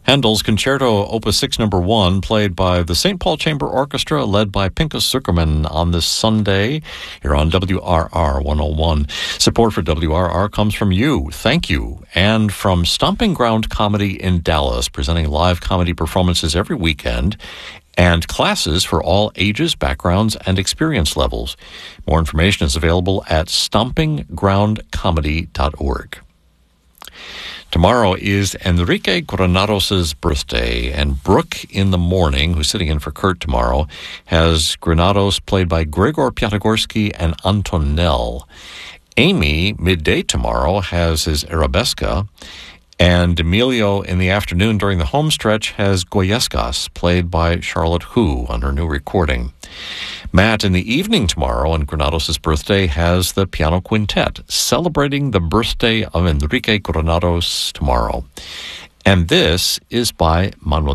Handel's Concerto Opus 6 No. 1, played by the St. Paul Chamber Orchestra, led by Pinchas Zukerman on this Sunday here on WRR 101. Support for WRR comes from you, thank you, and from Stomping Ground Comedy in Dallas, presenting live comedy performances every weekend and classes for all ages, backgrounds, and experience levels. More information is available at stompinggroundcomedy.org. Tomorrow is Enrique Granados' birthday, and Brooke in the morning, who's sitting in for Kurt tomorrow, has Granados played by Gregor Piatigorsky and Antonell. Amy, midday tomorrow, has his Arabesca, and Emilio in the afternoon during the home stretch has Goyescas, played by Charlotte Hu on her new recording. Matt in the evening tomorrow on Granados' birthday has the piano quintet, celebrating the birthday of Enrique Granados tomorrow. And this is by Manuel